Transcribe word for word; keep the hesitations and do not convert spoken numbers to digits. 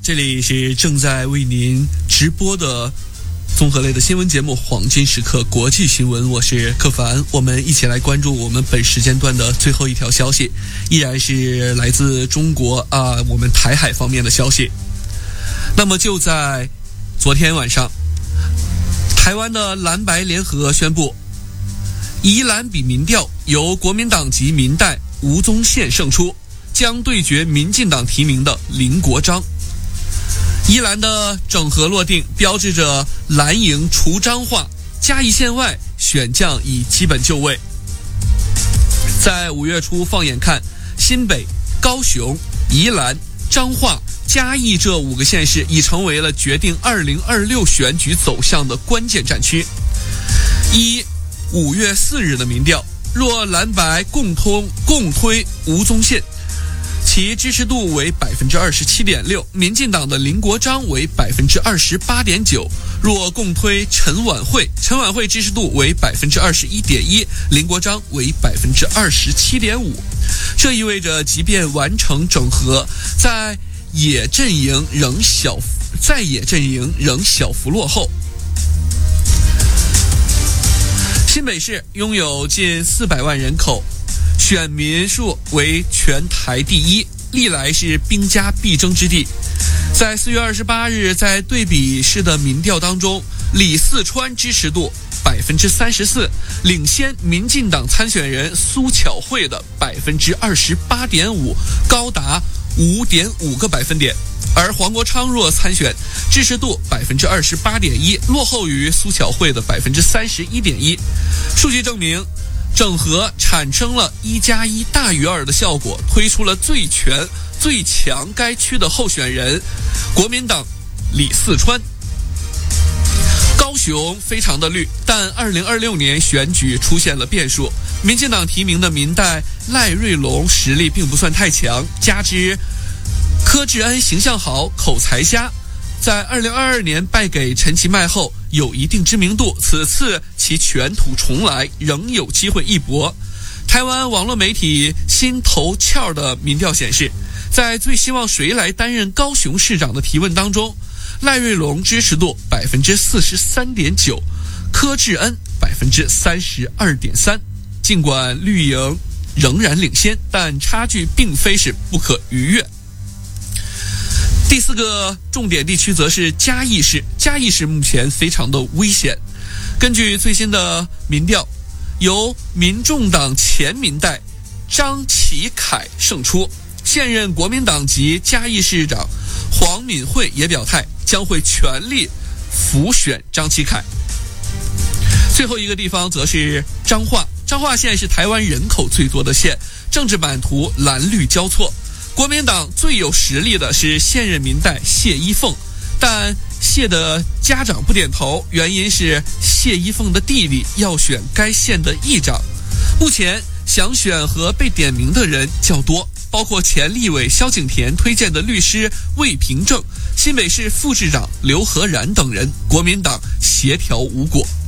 这里是正在为您直播的综合类的新闻节目《黄金时刻国际新闻》，我是柯凡，我们一起来关注我们本时间段的最后一条消息，依然是来自中国啊、呃，我们台海方面的消息。那么就在昨天晚上，台湾的蓝白联合宣布，宜兰比民调由国民党籍民代吴宗宪胜出，将对决民进党提名的林国璋。宜兰的整合落定，标志着蓝营除彰化，嘉义县外选将已基本就位。在五月初放眼看，新北、高雄、宜兰、彰化、嘉义这五个县市已成为了决定二零二六选举走向的关键战区。依五月四日的民调，若蓝白共通共推吴宗宪，其支持度为百分之二十七点六，民进党的林国璋为百分之二十八点九。若共推陈婉慧，陈婉慧支持度为百分之二十一点一，林国璋为百分之二十七点五。这意味着，即便完成整合，在野阵营仍小在野阵营仍小幅落后。新北市拥有近四百万人口，选民数为全台第一，历来是兵家必争之地。在四月二十八日，在对比式的民调当中，李四川支持度百分之三十四，领先民进党参选人苏巧慧的百分之二十八点五，高达五点五个百分点。而黄国昌若参选，支持度百分之二十八点一，落后于苏巧慧的百分之三十一点一。数据证明，整合产生了一加一大于二的效果，推出了最全最强该区的候选人，国民党李四川。高雄非常的绿，但二零二六年选举出现了变数，民进党提名的民代赖瑞隆实力并不算太强，加之柯志恩形象好，口才佳，在二零二二年败给陈其迈后有一定知名度，此次其卷土重来，仍有机会一搏。台湾网络媒体新头壳的民调显示，在最希望谁来担任高雄市长的提问当中，赖瑞隆支持度百分之四十三点九，柯志恩百分之三十二点三。尽管绿营仍然领先，但差距并非是不可逾越。第四个重点地区则是嘉义市，嘉义市目前非常的危险。根据最新的民调，由民众党前民代张启凯胜出，现任国民党籍嘉义市长黄敏惠也表态将会全力辅选张启凯。最后一个地方则是彰化，彰化县是台湾人口最多的县，政治版图蓝绿交错。国民党最有实力的是现任民代谢依凤，但谢的家长不点头，原因是谢依凤的弟弟要选该县的议长。目前想选和被点名的人较多，包括前立委萧景田推荐的律师魏平正、新北市副市长刘和然等人，国民党协调无果。